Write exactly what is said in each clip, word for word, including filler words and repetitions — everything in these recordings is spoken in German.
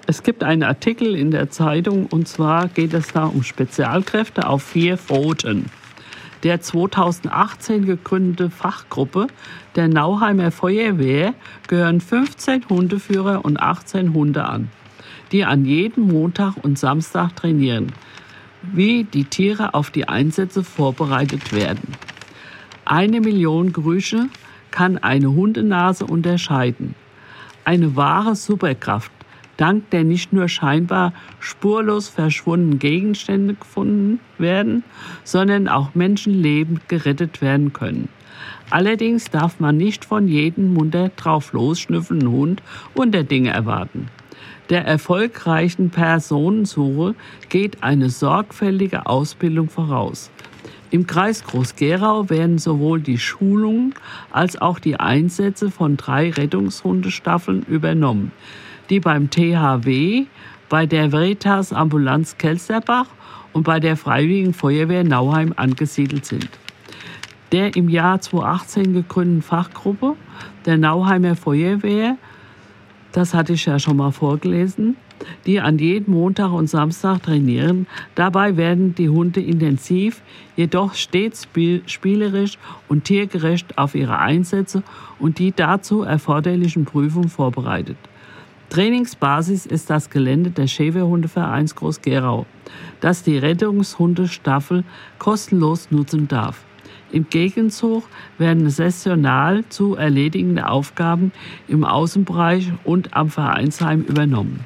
Es gibt einen Artikel in der Zeitung, und zwar geht es da um Spezialkräfte auf vier Pfoten. Der zweitausendachtzehn gegründete Fachgruppe der Nauheimer Feuerwehr gehören fünfzehn Hundeführer und achtzehn Hunde an, die an jedem Montag und Samstag trainieren, wie die Tiere auf die Einsätze vorbereitet werden. Eine Million Gerüche kann eine Hundenase unterscheiden. Eine wahre Superkraft, dank der nicht nur scheinbar spurlos verschwundenen Gegenstände gefunden werden, sondern auch Menschenleben gerettet werden können. Allerdings darf man nicht von jedem munter drauf losschnüffelnden Hund Wunderdinge erwarten. Der erfolgreichen Personensuche geht eine sorgfältige Ausbildung voraus. Im Kreis Groß-Gerau werden sowohl die Schulungen als auch die Einsätze von drei Rettungshundestaffeln übernommen, die beim T H W, bei der Veritas Ambulanz Kelsterbach und bei der Freiwilligen Feuerwehr Nauheim angesiedelt sind. Der im Jahr zweitausendachtzehn gegründeten Fachgruppe der Nauheimer Feuerwehr, das hatte ich ja schon mal vorgelesen, die an jedem Montag und Samstag trainieren. Dabei werden die Hunde intensiv, jedoch stets spielerisch und tiergerecht auf ihre Einsätze und die dazu erforderlichen Prüfungen vorbereitet. Trainingsbasis ist das Gelände des Schäferhundevereins Groß-Gerau, das die Rettungshundestaffel kostenlos nutzen darf. Im Gegenzug werden saisonal zu erledigende Aufgaben im Außenbereich und am Vereinsheim übernommen.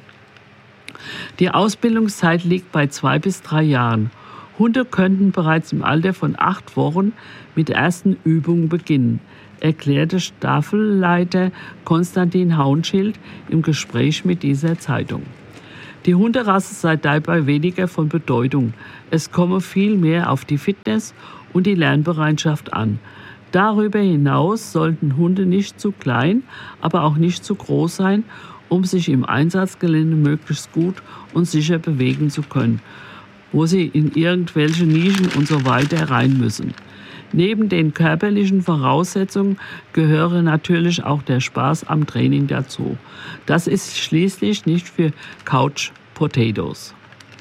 Die Ausbildungszeit liegt bei zwei bis drei Jahren. Hunde könnten bereits im Alter von acht Wochen mit ersten Übungen beginnen, erklärte Staffelleiter Konstantin Haunschild im Gespräch mit dieser Zeitung. Die Hunderasse sei dabei weniger von Bedeutung. Es komme vielmehr auf die Fitness und die Lernbereitschaft an. Darüber hinaus sollten Hunde nicht zu klein, aber auch nicht zu groß sein, um sich im Einsatzgelände möglichst gut und sicher bewegen zu können, wo sie in irgendwelche Nischen und so weiter rein müssen. Neben den körperlichen Voraussetzungen gehöre natürlich auch der Spaß am Training dazu. Das ist schließlich nicht für Couch Potatoes.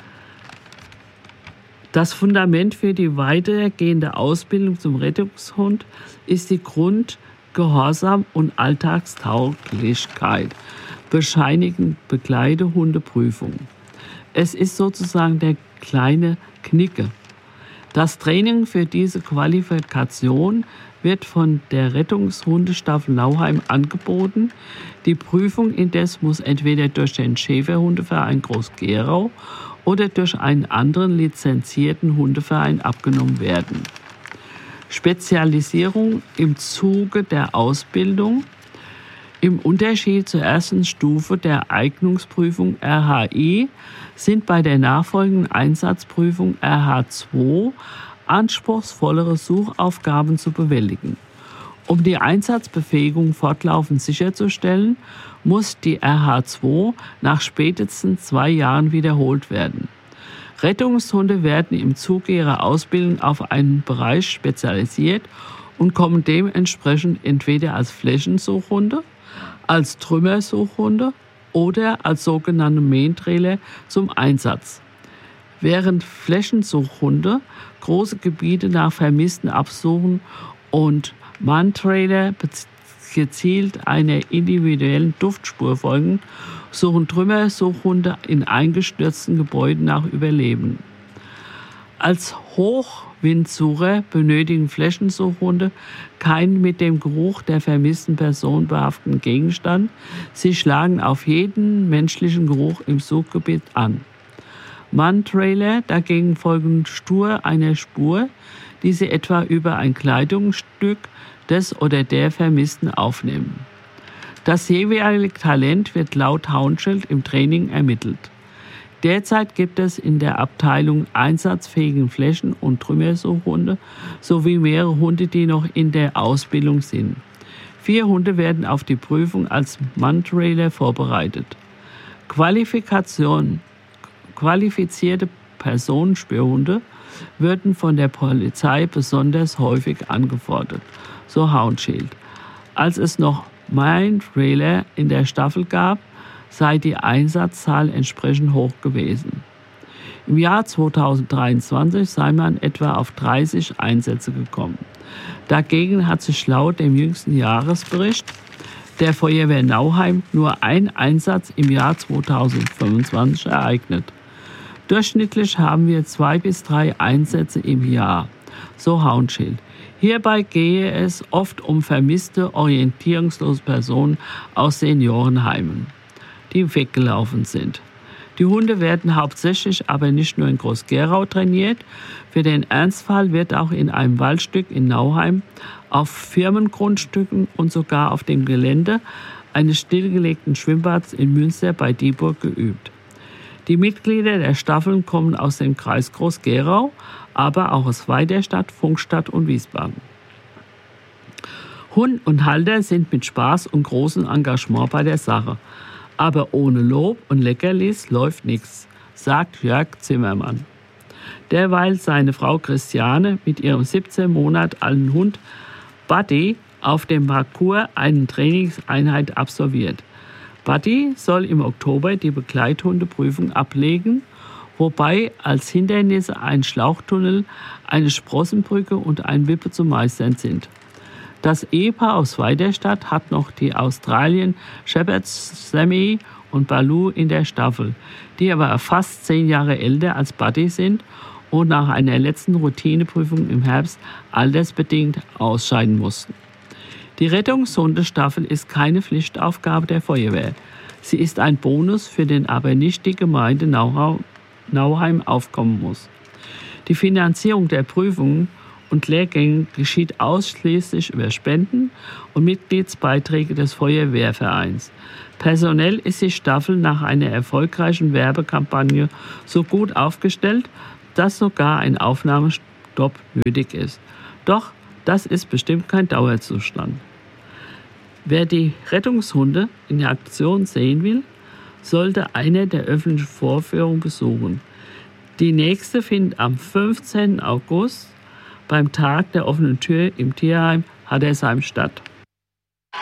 Das Fundament für die weitergehende Ausbildung zum Rettungshund ist die Grundgehorsam und Alltagstauglichkeit, bescheinigen Begleithundeprüfung. Es ist sozusagen der kleine Knicke. Das Training für diese Qualifikation wird von der Rettungshundestaffel Nauheim angeboten. Die Prüfung indes muss entweder durch den Schäferhundeverein Groß-Gerau oder durch einen anderen lizenzierten Hundeverein abgenommen werden. Spezialisierung im Zuge der Ausbildung. Im Unterschied zur ersten Stufe der Eignungsprüfung R H I sind bei der nachfolgenden Einsatzprüfung R H zwei anspruchsvollere Suchaufgaben zu bewältigen. Um die Einsatzbefähigung fortlaufend sicherzustellen, muss die R H zwei nach spätestens zwei Jahren wiederholt werden. Rettungshunde werden im Zuge ihrer Ausbildung auf einen Bereich spezialisiert und kommen dementsprechend entweder als Flächensuchhunde, als Trümmersuchhunde oder als sogenannte Mähntrailer zum Einsatz. Während Flächensuchhunde große Gebiete nach Vermissten absuchen und Mantrailer gezielt einer individuellen Duftspur folgen, suchen Trümmersuchhunde in eingestürzten Gebäuden nach Überleben. Als Hochwindsucher benötigen Flächensuchhunde keinen mit dem Geruch der vermissten Person behafteten Gegenstand. Sie schlagen auf jeden menschlichen Geruch im Suchgebiet an. Mantrailer dagegen folgen stur einer Spur, die sie etwa über ein Kleidungsstück des oder der Vermissten aufnehmen. Das jeweilige Talent wird laut Haunschild im Training ermittelt. Derzeit gibt es in der Abteilung einsatzfähigen Flächen- und Trümmersuchhunde sowie mehrere Hunde, die noch in der Ausbildung sind. Vier Hunde werden auf die Prüfung als Mantrailer vorbereitet. Qualifikation, qualifizierte Personenspürhunde würden von der Polizei besonders häufig angefordert, so Haunschild. Als es noch Mantrailer in der Staffel gab, sei die Einsatzzahl entsprechend hoch gewesen. Im Jahr zweitausenddreiundzwanzig sei man etwa auf dreißig Einsätze gekommen. Dagegen hat sich laut dem jüngsten Jahresbericht der Feuerwehr Nauheim nur ein Einsatz im Jahr zweitausendfünfundzwanzig ereignet. Durchschnittlich haben wir zwei bis drei Einsätze im Jahr, so Haunschild. Hierbei gehe es oft um vermisste, orientierungslose Personen aus Seniorenheimen, die weggelaufen sind. Die Hunde werden hauptsächlich aber nicht nur in Groß-Gerau trainiert. Für den Ernstfall wird auch in einem Waldstück in Nauheim, auf Firmengrundstücken und sogar auf dem Gelände eines stillgelegten Schwimmbads in Münster bei Dieburg geübt. Die Mitglieder der Staffeln kommen aus dem Kreis Groß-Gerau, aber auch aus Weiderstadt, Pfungstadt und Wiesbaden. Hund und Halter sind mit Spaß und großem Engagement bei der Sache. Aber ohne Lob und Leckerlis läuft nichts, sagt Jörg Zimmermann. Derweil seine Frau Christiane mit ihrem siebzehn Monate alten Hund Buddy auf dem Parcours eine Trainingseinheit absolviert. Buddy soll im Oktober die Begleithundeprüfung ablegen, wobei als Hindernisse ein Schlauchtunnel, eine Sprossenbrücke und ein Wippe zu meistern sind. Das Ehepaar aus Weiderstadt hat noch die Australien Shepherds Sammy und Baloo in der Staffel, die aber fast zehn Jahre älter als Buddy sind und nach einer letzten Routineprüfung im Herbst altersbedingt ausscheiden mussten. Die Rettungshundestaffel ist keine Pflichtaufgabe der Feuerwehr. Sie ist ein Bonus, für den aber nicht die Gemeinde Nauheim aufkommen muss. Die Finanzierung der Prüfungen und Lehrgänge geschieht ausschließlich über Spenden und Mitgliedsbeiträge des Feuerwehrvereins. Personell ist die Staffel nach einer erfolgreichen Werbekampagne so gut aufgestellt, dass sogar ein Aufnahmestopp nötig ist. Doch das ist bestimmt kein Dauerzustand. Wer die Rettungshunde in Aktion sehen will, sollte eine der öffentlichen Vorführungen besuchen. Die nächste findet am fünfzehnten August beim Tag der offenen Tür im Tierheim Hattersheim statt.